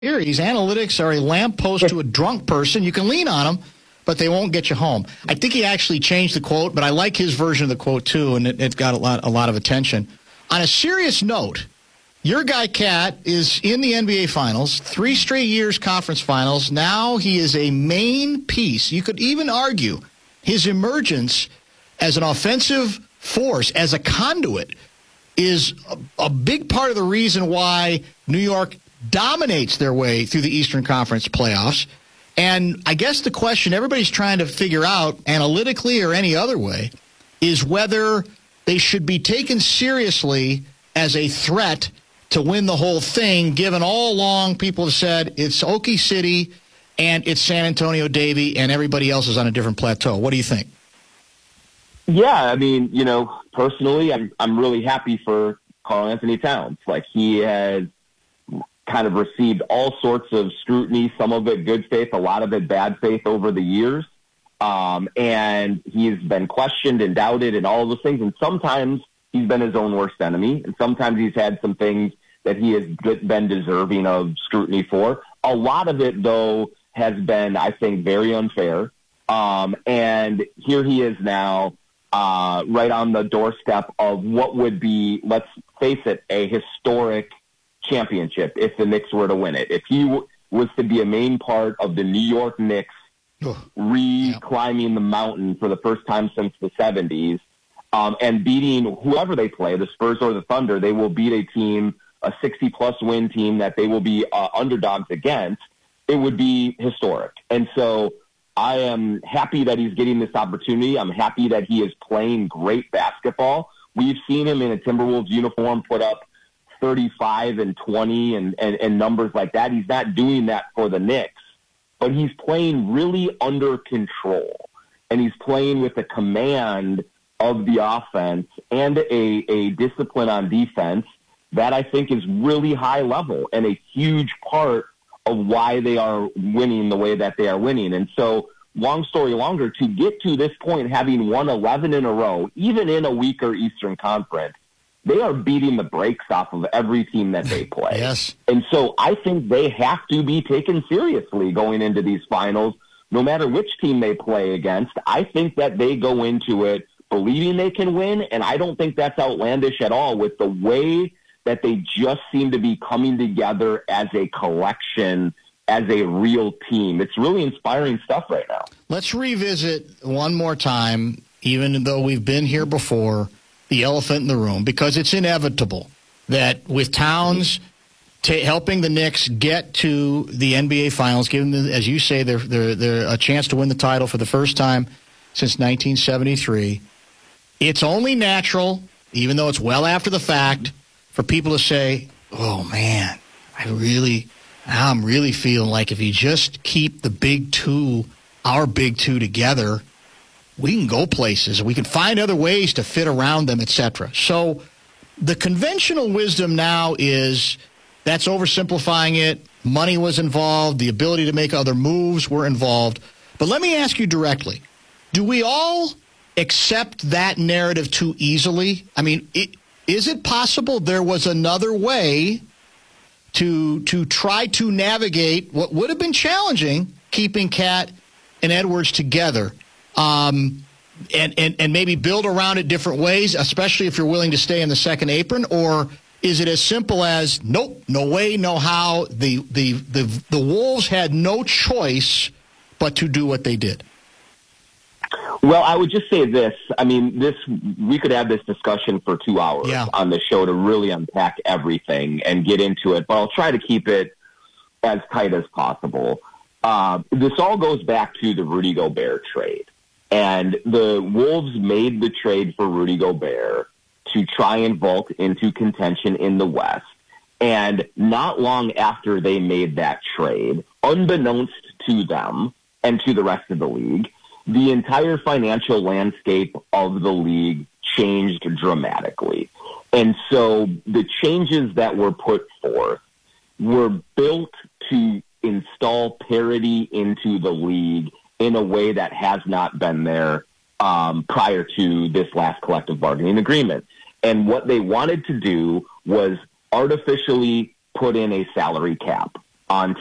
here. These analytics are a lamppost to a drunk person. You can lean on them, but they won't get you home. I think he actually changed the quote, but I like his version of the quote too, and it got a lot of attention. On a serious note, your guy Cat is in the NBA Finals, 3 straight years conference finals. Now he is a main piece. You could even argue his emergence as an offensive force, as a conduit, is a big part of the reason why New York dominates their way through the Eastern Conference playoffs. And I guess the question everybody's trying to figure out, analytically or any other way, is whether they should be taken seriously as a threat to win the whole thing, given all along people have said it's Okie City and it's San Antonio Davy and everybody else is on a different plateau. What do you think? Yeah, I mean, personally, I'm really happy for Karl-Anthony Towns. Like, he has kind of received all sorts of scrutiny, some of it good faith, a lot of it bad faith over the years. And he's been questioned and doubted and all of those things. And sometimes he's been his own worst enemy. And sometimes he's had some things that he has been deserving of scrutiny for. A lot of it, though, has been, I think, very unfair. And here he is now, right on the doorstep of what would be, let's face it, a historic championship if the Knicks were to win it. If he was to be a main part of the New York Knicks climbing the mountain for the first time since the 70s, and beating whoever they play, the Spurs or the Thunder, they will beat a team, a 60-plus win team that they will be underdogs against. It would be historic. And so I am happy that he's getting this opportunity. I'm happy that he is playing great basketball. We've seen him in a Timberwolves uniform put up 35 and 20 and numbers like that. He's not doing that for the Knicks, but he's playing really under control, and he's playing with a command of the offense and a discipline on defense that I think is really high level and a huge part of why they are winning the way that they are winning. And so, long story longer, to get to this point, having won 11 in a row, even in a weaker Eastern Conference, they are beating the brakes off of every team that they play. Yes. And so I think they have to be taken seriously going into these finals, no matter which team they play against. I think that they go into it believing they can win, and I don't think that's outlandish at all with the way that they just seem to be coming together as a collection, as a real team. It's really inspiring stuff right now. Let's revisit one more time, even though we've been here before, the elephant in the room, because it's inevitable that with Towns helping the Knicks get to the NBA Finals, giving them, as you say, they're a chance to win the title for the first time since 1973, it's only natural, even though it's well after the fact, for people to say, oh, man, I'm really feeling like if you just keep the big two, our big two together, we can go places. We can find other ways to fit around them, etc. So the conventional wisdom now is that's oversimplifying it. Money was involved. The ability to make other moves were involved. But let me ask you directly, do we all accept that narrative too easily? I mean, is it possible there was another way to try to navigate what would have been challenging, keeping Cat and Edwards together, and maybe build around it different ways, especially if you're willing to stay in the second apron? Or is it as simple as, nope, no way, no how, the Wolves had no choice but to do what they did? Well, I would just say this. I mean, we could have this discussion for 2 hours on the show to really unpack everything and get into it, but I'll try to keep it as tight as possible. This all goes back to the Rudy Gobert trade. And the Wolves made the trade for Rudy Gobert to try and vault into contention in the West. And not long after they made that trade, unbeknownst to them and to the rest of the league, the entire financial landscape of the league changed dramatically. And so the changes that were put forth were built to install parity into the league in a way that has not been there prior to this last collective bargaining agreement. And what they wanted to do was artificially put in a salary cap on